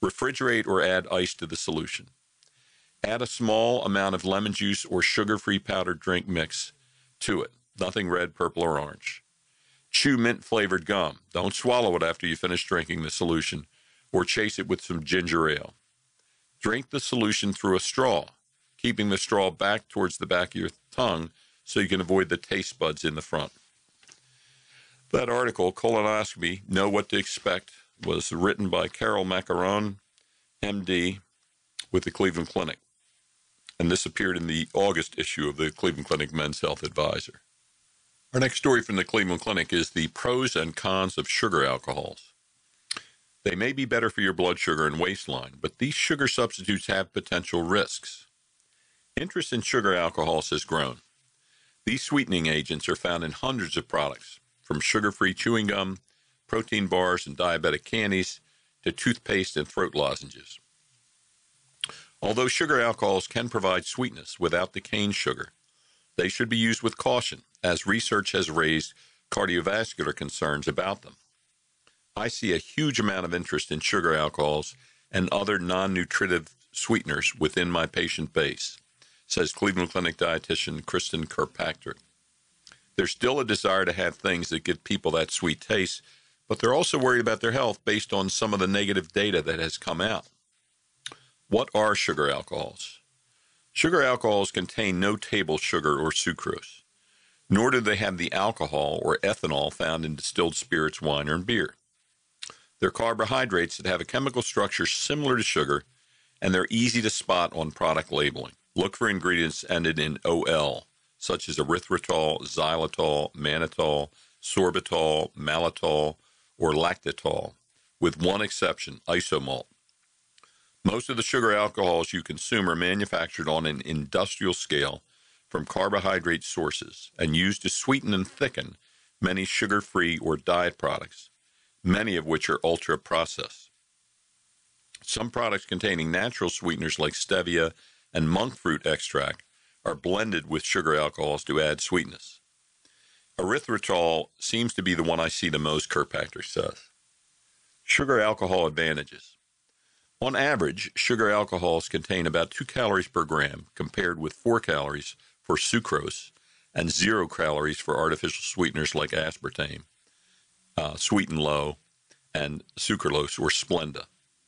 Refrigerate or add ice to the solution. Add a small amount of lemon juice or sugar-free powdered drink mix to it. Nothing red, purple, or orange. Chew mint-flavored gum. Don't swallow it after you finish drinking the solution, or chase it with some ginger ale. Drink the solution through a straw, keeping the straw back towards the back of your tongue so you can avoid the taste buds in the front. That article, Colonoscopy, Know What to Expect, was written by Carol Macaron, MD, with the Cleveland Clinic. And this appeared in the August issue of the Cleveland Clinic Men's Health Advisor. Our next story from the Cleveland Clinic is the pros and cons of sugar alcohols. They may be better for your blood sugar and waistline, but these sugar substitutes have potential risks. Interest in sugar alcohols has grown. These sweetening agents are found in hundreds of products, from sugar-free chewing gum, protein bars, and diabetic candies, to toothpaste and throat lozenges. Although sugar alcohols can provide sweetness without the cane sugar, they should be used with caution, as research has raised cardiovascular concerns about them. I see a huge amount of interest in sugar alcohols and other non-nutritive sweeteners within my patient base, says Cleveland Clinic dietitian Kristen Kirkpatrick. There's still a desire to have things that give people that sweet taste, but they're also worried about their health based on some of the negative data that has come out. What are sugar alcohols? Sugar alcohols contain no table sugar or sucrose, nor do they have the alcohol or ethanol found in distilled spirits, wine, or beer. They're carbohydrates that have a chemical structure similar to sugar, and they're easy to spot on product labeling. Look for ingredients ended in OL, such as erythritol, xylitol, mannitol, sorbitol, maltitol, or lactitol, with one exception, isomalt. Most of the sugar alcohols you consume are manufactured on an industrial scale from carbohydrate sources and used to sweeten and thicken many sugar-free or diet products, many of which are ultra-processed. Some products containing natural sweeteners like stevia and monk fruit extract are blended with sugar alcohols to add sweetness. Erythritol seems to be the one I see the most, Kirkpatrick says. Sugar alcohol advantages. On average, sugar alcohols contain about 2 calories per gram, compared with 4 calories for sucrose and 0 calories for artificial sweeteners like aspartame, Sweet and Low, and sucralose or Splenda.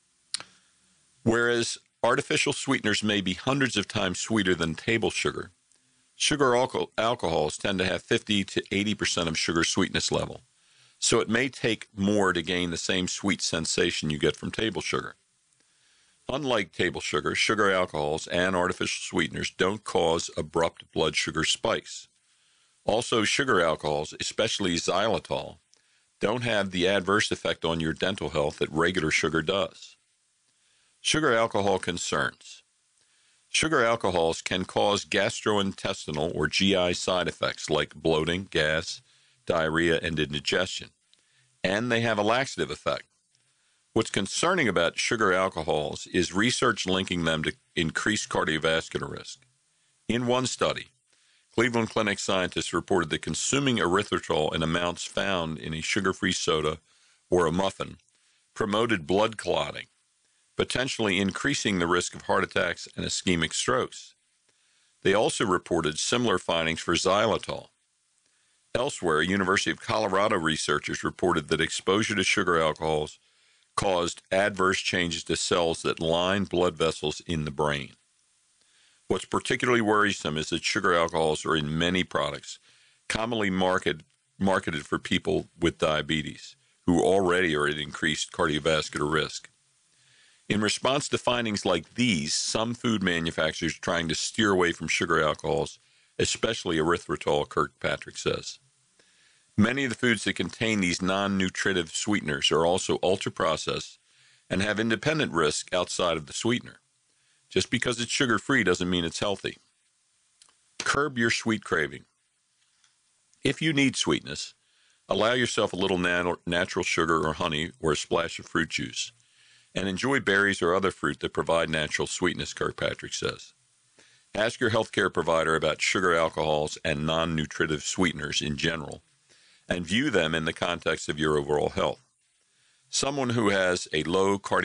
Whereas artificial sweeteners may be hundreds of times sweeter than table sugar, sugar alcohols tend to have 50 to 80% of sugar sweetness level, so it may take more to gain the same sweet sensation you get from table sugar. Unlike table sugar, sugar alcohols and artificial sweeteners don't cause abrupt blood sugar spikes. Also, sugar alcohols, especially xylitol, don't have the adverse effect on your dental health that regular sugar does. Sugar alcohol concerns. Sugar alcohols can cause gastrointestinal or GI side effects like bloating, gas, diarrhea, and indigestion, and they have a laxative effect. What's concerning about sugar alcohols is research linking them to increased cardiovascular risk. In one study, Cleveland Clinic scientists reported that consuming erythritol in amounts found in a sugar-free soda or a muffin promoted blood clotting, potentially increasing the risk of heart attacks and ischemic strokes. They also reported similar findings for xylitol. Elsewhere, University of Colorado researchers reported that exposure to sugar alcohols caused adverse changes to cells that line blood vessels in the brain. What's particularly worrisome is that sugar alcohols are in many products, commonly marketed for people with diabetes, who already are at increased cardiovascular risk. In response to findings like these, some food manufacturers are trying to steer away from sugar alcohols, especially erythritol, Kirkpatrick says. Many of the foods that contain these non-nutritive sweeteners are also ultra-processed and have independent risk outside of the sweetener. Just because it's sugar-free doesn't mean it's healthy. Curb your sweet craving. If you need sweetness, allow yourself a little natural sugar or honey or a splash of fruit juice, and enjoy berries or other fruit that provide natural sweetness, Kirkpatrick says. Ask your healthcare provider about sugar alcohols and non-nutritive sweeteners in general, and view them in the context of your overall health. Someone who has a low cardiovascular